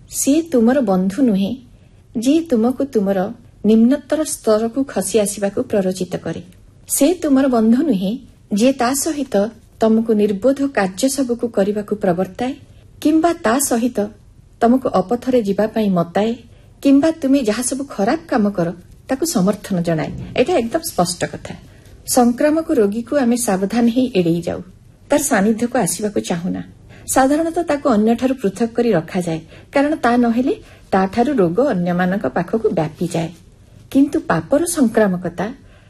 सी तुमर बंधु नुहे जी तुमको तुमर निम्नतर स्तर को खसी आसवाक प्ररोचित करे। से तुमर बंधु नुहे जी ता सहित तुमको निर्बोध कार्य सबको करने प्रवर्ताए किंबा ता सहित तुमको अपथरे जीवाई मताए किंबा तुम्हें जहाँ सब खराब काम कर ताकू समर्थन जनाए। एटा एकदम स्पष्ट कथा। संक्रामक रोगी को आमे सावधान ही एड़े जाऊ, तार सानिध्य को आसवाक चाहूना। साधारणतः ताकू अन्य ठारू पृथक करी रखा जाए, कारण ता नहेले ता ठारू रोग अन्य मानक पाखक व्यापी जाए। किंतु पापर संक्रामकता,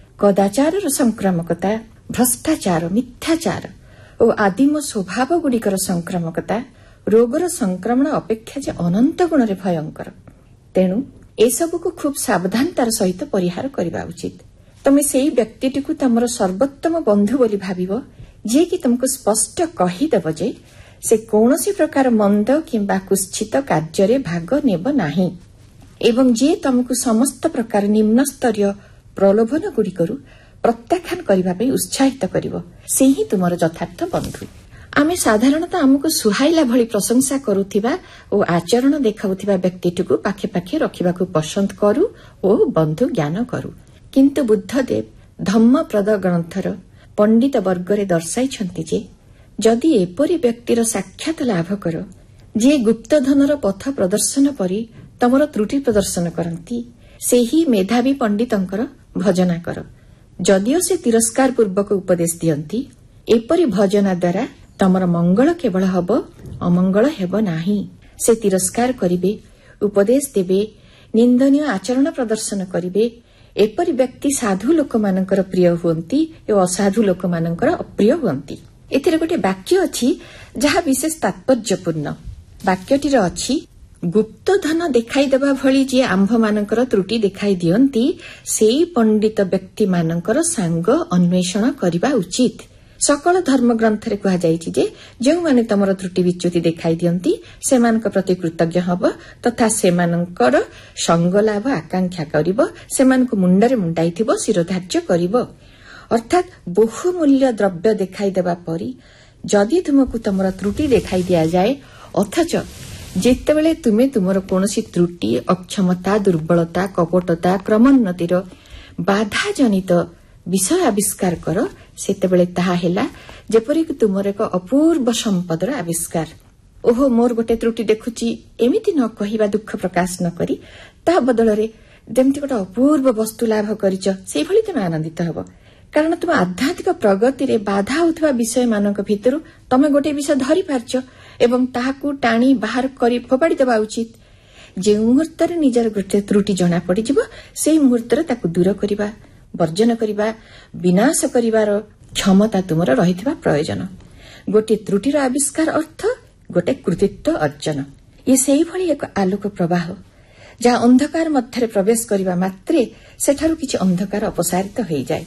कदाचार संक्रामकता, भ्रष्टाचार, मिथ्याचार और आदिम स्वभाव गुड़िकर संक्रामकता रोगर संक्रमण अपेक्षा जे अनंत गुण रे भयंकर। तेणु एसबू को खूब सावधानतार सहित परिहार करने उचित। तमे सेई व्यक्तिटी को तमर सर्वोत्तम बंधु बोली भाविबो, जे कि तुमको स्पष्ट कहीदेव जे से कौनसी प्रकार मंद किंबा कुत्सित कार्य भाग नेब नाही एवं जे तुमको समस्त प्रकार निम्न स्तरीय प्रलोभन गुड़िकरू प्रत्याख्यान करने उत्साहित करिवो, से ही तुमर यथार्थ बंधु। आमे साधारणतः आमको सुहाइला भली प्रशंसा करुथिबा और आचरण देखाउथिबा व्यक्तिटी को पाखे पाखे रखिबाकू पसंद करू और बंधु ज्ञान करू। किंतु बुद्धदेव धम्मप्रद ग्रंथर पंडित वर्गरे दर्शाइछन्ति जे जदि एपरि व्यक्तिर साक्षात लाभ कर जे गुप्त धनर पथ प्रदर्शन परि तमर त्रुटि प्रदर्शन करती, से ही मेधावी पंडितंकर भजना कर। जदिओ से तिरस्कार पूर्वक उपदेश दियंती, एपरि भजना द्वारा तमर मंगल केवल हब, अमंगल हेब नाही। से तिरस्कार करिवे, उपदेश देवे, निंदनीय आचरण प्रदर्शन करिवे। एपरि व्यक्ति साधु लोक मानकर प्रिय हुअंती और असाधु लोक मानकर अप्रिय हुअंती। एथिरे गोटे वाक्य अछि जहा विशेष तात्पर्यपूर्ण। वाक्यटीर अछि गुप्त धन देखाई देबा भली जे आंभ मानकर त्रुटि देखाई दियंती, सेई पंडित व्यक्ति मानकर सांग अन्वेषण करिबा उचित। सकल धर्म ग्रंथरे कहा जायछि जे जेउ माने तमर त्रुटि विच्युति देखाई दियंती सेमानक प्रति कृतज्ञ हब तथा सेमानकर संग लाभ आकांक्षा करिवो, सेमानक मुंडरे मुंडाइथिबो, शिरोधार्य करिवो। अर्थात बहुमूल्य द्रव्य देखाई देबा परी जदि तुमको तमर त्रुटि देखाई दिया जाए, अथच जेतेबेले तुमे तुमर कोनोसी त्रुटि, अक्षमता, दुर्बलता, कपटता, क्रमोन्नतिर बाधा जनित विषय आविष्कार कर, सेतेबेले ताहा हेला जेपरिक तुमर एक अपूर्व संपदर आविष्कार। ओहो मोर गोटे त्रुटि देखुची एमिति न कहिबा दुख प्रकाश न करी ता बदलरे जेमति गोटे अपूर्व वस्तु लाभ करिच सेई भली तुमे आनंदित हबो। कारण तुम आध्यात्मिक प्रगति रे बाधा होथवा विषय मानक भितरु तमे गोटे विषय धरी पारछ एवं ताहाकू टाणी बाहर करी फोपाड़ी देबा उचित। जे मुहूर्तरे निजर गोटे त्रुटि जना पड़ी जिवो, सेई मुहूर्तरे ताकू दूर करिबा, वर्जन करिबा, विनाश करिबार क्षमता तुमर रहिथिबा प्रयोजन। गोटे त्रुटिर आविष्कार अर्थ गोटे कृतित्व अर्जन। ये सेई भली एक आलोक प्रवाह जहा अंधकार मध्यरे प्रवेश करिबा मात्रे सेठारु किछि अंधकार अपसारित होई जाय।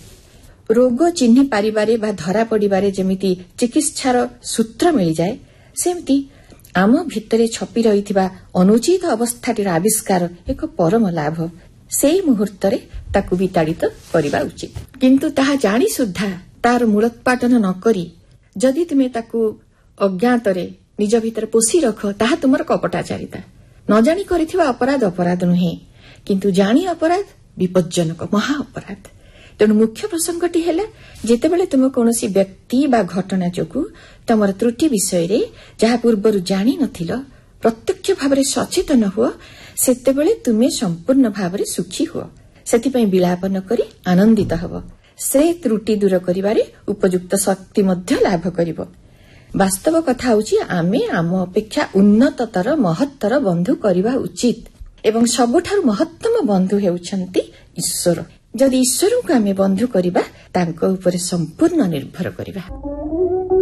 रोग चिन्हि पारिबारे बा धरा पड़िबारे जेमिति चिकित्सार सूत्र मिल जाए, सेमती आम भितरे छपि रहिथिबा अनुचित अवस्थाटीर आविष्कार एक परम लाभ। सेई मुहूर्तरे ताकू विताड़ित करिबा उचित। किंतु ताहा जानी सुद्धा तार मूलोत्पाटन न करी जदि तुमे ताकू अज्ञातरे निज भितर पोषी रख, ताहा तुमर कपटाचारिता। न जानी करिथिबा अपराध अपराध नुहे, किंतु जानी अपराध विपज्जनक महा अपराध। तेणु मुख्य प्रसंगटी हेला जेतेबेले तुम कोनोसी व्यक्ति बा घटना जोगु तमर त्रुटि विषय रे जहा पूर्वरु जानी नथिल प्रत्यक्ष भावरे सचेतन हुओ, सेतेबेले तुमे संपूर्ण भावरे सुखी हुओ। सेतिपई विलाप न करी आनंदित हबो। से त्रुटि दूर करिबारे उपयुक्त शक्ति मध्य लाभ करिवो। वास्तव कथा होची आमे आम अपेक्षा उन्नततर महत्तर बंधु करिबा उचित एवं सबठारु महत्तम बंधु हेउछन्ति ईश्वर। जदि ईश्वर को आमे बंधु करिबा, तांको उपरे संपूर्ण निर्भर करिबा।